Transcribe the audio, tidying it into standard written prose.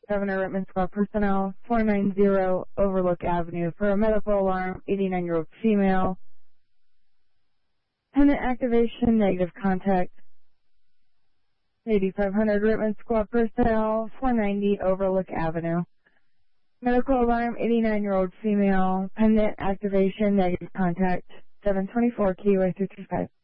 Governor Rittman Squad personnel, 490 Overlook Avenue for a medical alarm, 89-year-old female. Pendant activation, negative contact. 8500 Rittman Squad personnel, 490 Overlook Avenue. Medical alarm, 89-year-old female. Pendant activation, negative contact. 724 Keyway 335.